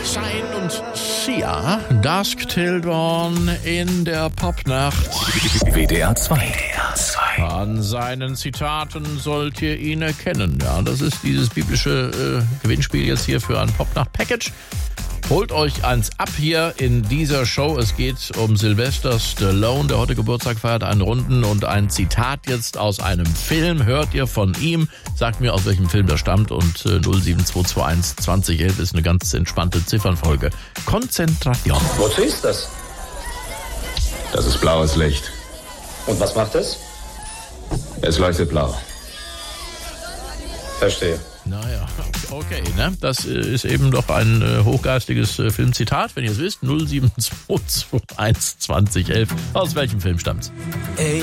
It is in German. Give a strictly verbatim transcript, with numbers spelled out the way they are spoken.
Shine und Sia, Dusk Till Dawn in der Popnacht. W D R zwei. An seinen Zitaten sollt ihr ihn erkennen. Ja, das ist dieses biblische äh, Gewinnspiel jetzt hier für ein Popnacht-Package. Holt euch eins ab hier in dieser Show. Es geht um Sylvester Stallone, der heute Geburtstag feiert, einen Runden und ein Zitat jetzt aus einem Film. Hört ihr von ihm? Sagt mir, aus welchem Film das stammt. Und äh, null sieben zwei zwei eins zwanzig elf ist eine ganz entspannte Ziffernfolge. Konzentration. Wozu ist das? Das ist blaues Licht. Und was macht es? Es leuchtet blau. Verstehe. Naja, okay, ne? Das äh, ist eben doch ein äh, hochgeistiges äh, Filmzitat, wenn ihr es wisst. null sieben zwei zwei eins zwanzig elf. Aus welchem Film stammt's?